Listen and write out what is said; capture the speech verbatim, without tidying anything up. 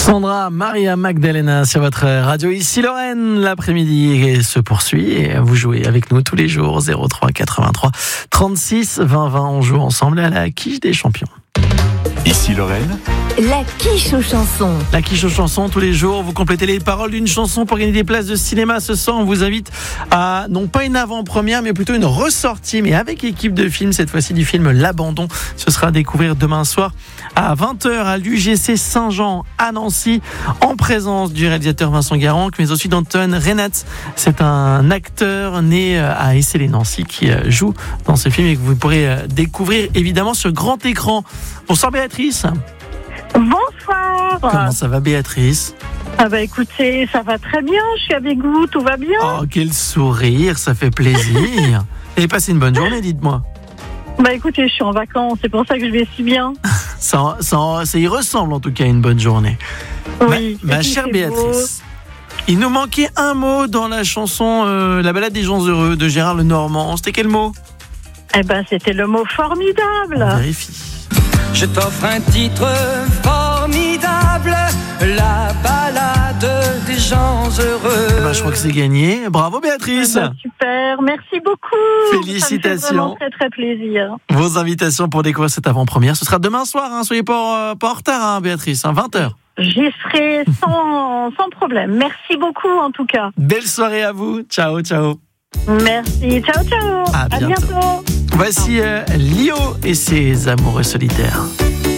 Sandra Maria Magdalena sur votre radio. Ici Lorraine, l'après-midi se poursuit et vous jouez avec nous tous les jours. Zéro trois quatre-vingt-trois trente-six vingt vingt. On joue ensemble à la quiche des champions. Ici Lorraine, la quiche aux chansons. La quiche aux chansons, tous les jours, vous complétez les paroles d'une chanson pour gagner des places de cinéma. Ce soir, on vous invite à, non pas une avant-première, mais plutôt une ressortie, mais avec équipe de film, cette fois-ci du film L'Abandon. Ce sera à découvrir demain soir à vingt heures à l'U G C Saint-Jean à Nancy, en présence du réalisateur Vincent Garanc, mais aussi d'Antoine Renat. C'est un acteur né à Essey-les-Nancy qui joue dans ce film et que vous pourrez découvrir évidemment sur grand écran. Bonsoir Béatrice. Bonsoir. Comment ça va Béatrice ? Ah bah écoutez, ça va très bien, je suis avec vous, tout va bien. Oh, quel sourire, ça fait plaisir. Et passez une bonne journée, dites-moi. Bah écoutez, je suis en vacances, c'est pour ça que je vais si bien. ça, ça, ça y ressemble en tout cas à une bonne journée. Oui, ma ma chère Béatrice, beau. Il nous manquait un mot dans la chanson euh, La balade des gens heureux de Gérard Lenormand. C'était quel mot ? Eh ben c'était le mot formidable. On vérifie. Je t'offre un titre formidable, la balade des gens heureux. Bah, je crois que c'est gagné. Bravo Béatrice. Eh ben, super, merci beaucoup. Félicitations. Ça me fait vraiment très très plaisir. Vos invitations pour découvrir cette avant-première, ce sera demain soir. Hein. Soyez pas, euh, pas en retard, hein, Béatrice. Hein, vingt heures. J'y serai sans, sans problème. Merci beaucoup en tout cas. Belle soirée à vous. Ciao, ciao. Merci. Ciao, ciao. À bientôt. À bientôt. Voici euh, Lio et ses amoureux solitaires.